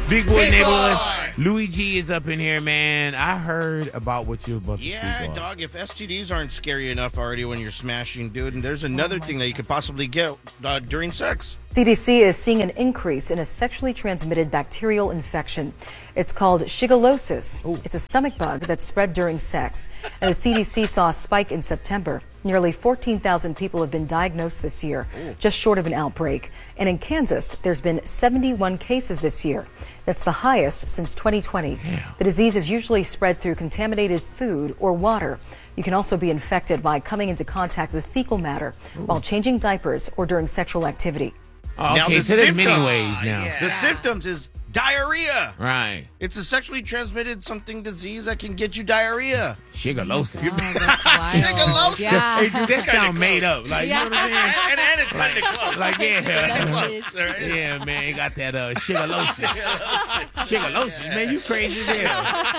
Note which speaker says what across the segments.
Speaker 1: Big Boy
Speaker 2: Big
Speaker 1: Neighborhood.
Speaker 2: Boy.
Speaker 1: Luigi is up in here, man. I heard about what you're about to speak
Speaker 2: Yeah,
Speaker 1: on.
Speaker 2: dog, if STDs aren't scary enough already when you're smashing, dude, and there's another thing that you could possibly get during sex.
Speaker 3: CDC is seeing an increase in a sexually transmitted bacterial infection. It's called shigellosis. It's a stomach bug that's spread during sex. And the CDC saw a spike in September. Nearly 14,000 people have been diagnosed this year, just short of an outbreak. And in Kansas, there's been 71 cases this year. That's the highest since 2020. The disease is usually spread through contaminated food or water. You can also be infected by coming into contact with fecal matter while changing diapers or during sexual activity.
Speaker 1: Oh,
Speaker 2: Now,
Speaker 1: okay,
Speaker 2: the
Speaker 1: so there's
Speaker 2: symptoms-
Speaker 1: many ways now.
Speaker 4: yeah.
Speaker 2: The symptoms is diarrhea.
Speaker 1: Right.
Speaker 2: It's a sexually transmitted disease that can get you diarrhea.
Speaker 1: Shigellosis.
Speaker 2: Shigellosis.
Speaker 5: Yeah.
Speaker 1: Hey, dude, that sound made up. Like,
Speaker 5: Yeah.
Speaker 1: you know what I'm saying?
Speaker 4: And it's kind of close.
Speaker 1: Like, yeah.
Speaker 5: That is.
Speaker 1: Yeah, man, you got that shigellosis. Shigellosis, man, you crazy as hell.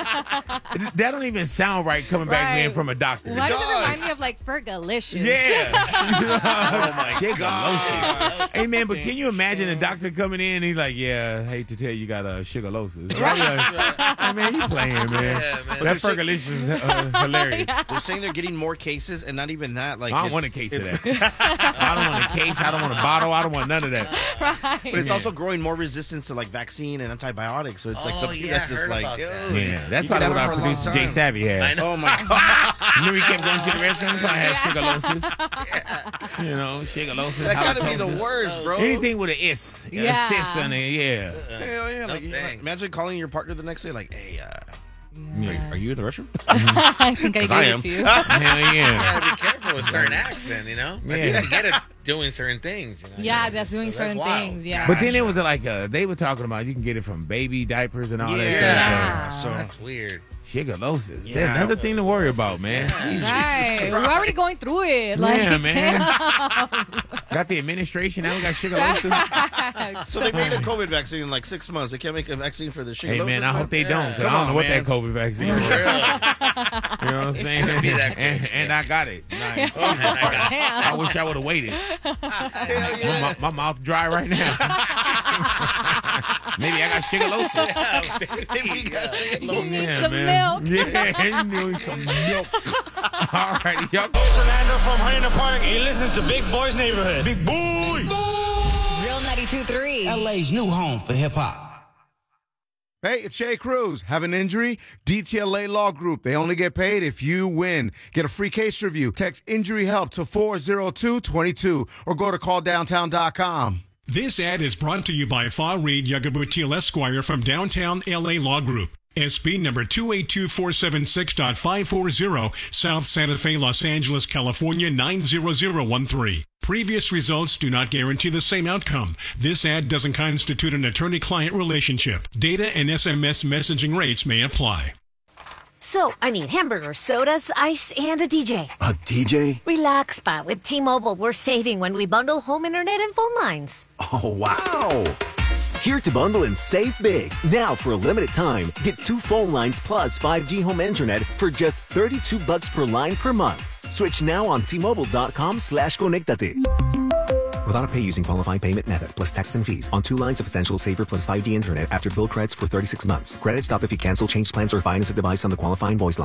Speaker 1: That don't even sound right coming back, man,
Speaker 5: Right.
Speaker 1: from a doctor.
Speaker 5: Why does it
Speaker 2: Dog.
Speaker 5: remind me of like Fergalicious?
Speaker 1: Yeah.
Speaker 2: Oh my
Speaker 1: Shigellosis. Hey, man, but can you imagine a doctor coming in and he's like, yeah, I hate to tell you, you got a shigellosis. Right. Hey, man, you playing, man.
Speaker 4: Yeah, man.
Speaker 1: That Fergalicious is hilarious.
Speaker 2: They're saying they're getting more cases, and not even that. Like,
Speaker 1: I don't
Speaker 2: it's-
Speaker 1: want a case of that. I don't want a case. I don't want a bottle. I don't want none of that.
Speaker 2: But it's also growing more resistance to like vaccine and antibiotics. So it's like
Speaker 4: Oh,
Speaker 2: something
Speaker 4: yeah,
Speaker 2: that's
Speaker 4: I
Speaker 2: just
Speaker 4: heard
Speaker 2: like,
Speaker 4: about
Speaker 2: dude.
Speaker 4: that.
Speaker 1: Yeah, that's
Speaker 2: You
Speaker 1: probably
Speaker 2: can
Speaker 1: what
Speaker 2: have
Speaker 1: our
Speaker 2: it for a long
Speaker 1: producer Jay
Speaker 2: time.
Speaker 1: Savvy
Speaker 4: I
Speaker 1: had.
Speaker 4: know.
Speaker 2: Oh my god.
Speaker 1: Remember he kept going to the restaurant? He probably had shigellosis. You know, shigellosis,
Speaker 2: That gotta be the
Speaker 1: halitosis.
Speaker 2: worst, bro.
Speaker 1: Anything with an is.
Speaker 5: Yeah.
Speaker 1: A cis on it, yeah.
Speaker 2: Hell yeah. Like,
Speaker 4: thanks.
Speaker 2: imagine calling your partner the next day, like, hey,
Speaker 1: Yeah.
Speaker 2: are you in the restroom?
Speaker 5: I think I
Speaker 2: I
Speaker 5: gave
Speaker 2: am.
Speaker 5: it to you.
Speaker 1: Hell yeah.
Speaker 4: You gotta be careful with certain acts, then, you know?
Speaker 1: Yeah.
Speaker 4: You get it doing certain things. You know?
Speaker 5: Yeah, that's doing certain
Speaker 4: wild.
Speaker 5: things. Yeah.
Speaker 1: But then it was like, they were talking about you can get it from baby diapers and all that
Speaker 5: Yeah.
Speaker 1: stuff.
Speaker 2: So,
Speaker 4: That's weird.
Speaker 1: Shigellosis.
Speaker 2: Yeah.
Speaker 1: That's another thing to worry about, man.
Speaker 5: Right. We're already going through it. Like,
Speaker 1: Yeah, man. Got the administration now. We got shigellosis.
Speaker 2: so they made a COVID vaccine in like 6 months. They can't make a vaccine for the shigellosis.
Speaker 1: Hey, man, I hope they don't. Because
Speaker 2: Come
Speaker 1: I don't know
Speaker 2: on,
Speaker 1: what
Speaker 2: man.
Speaker 1: that COVID vaccine is. You know what I'm saying?
Speaker 4: be that
Speaker 1: And I got it. Like,
Speaker 5: Damn.
Speaker 1: I wish I would have waited.
Speaker 2: Hell yeah.
Speaker 1: My mouth dry right now. Maybe I got shigellosis.
Speaker 2: Maybe you got shigellosis.
Speaker 1: Yeah,
Speaker 5: some
Speaker 1: man.
Speaker 5: milk.
Speaker 1: Yeah, you need some milk. All right, y'all.
Speaker 6: It's Orlando from Hyena Park. You listen to Big Boy's Neighborhood. Big Boy!
Speaker 7: Real 92.3.
Speaker 6: LA's new home for hip hop.
Speaker 8: Hey, it's Shay Cruz. Have an injury? DTLA Law Group. They only get paid if you win. Get a free case review. Text injury help to 40222 or go to calldowntown.com.
Speaker 9: This ad is brought to you by Fa Reed Yagabutil Esquire from Downtown LA Law Group. SB number 282476.540, South Santa Fe, Los Angeles, California 90013. Previous results do not guarantee the same outcome. This ad doesn't constitute an attorney-client relationship. Data and SMS messaging rates may apply.
Speaker 10: So, I need hamburgers, sodas, ice, and a DJ.
Speaker 6: A DJ?
Speaker 10: Relax, pa. With T-Mobile, we're saving when we bundle home internet and phone lines.
Speaker 6: Oh, wow. Here to bundle and save big. Now, for a limited time, get 2 phone lines plus 5G home internet for just $32 per line per month. Switch now on T-Mobile.com/conectate. Without a pay using qualifying payment method, plus taxes and fees. On 2 lines of Essential Saver plus 5G internet after bill credits for 36 months. Credits stop if you cancel, change plans, or finance a device on the qualifying voice line.